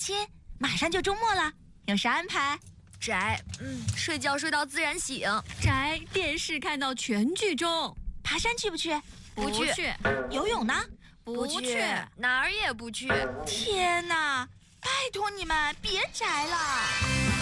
亲，马上就周末了，有啥安排？ 宅，睡觉睡到自然醒。 宅，电视看到全剧终。 爬山去不去？ 不去。 游泳呢？ 不去，哪儿也不去。 天哪！拜托你们别宅了。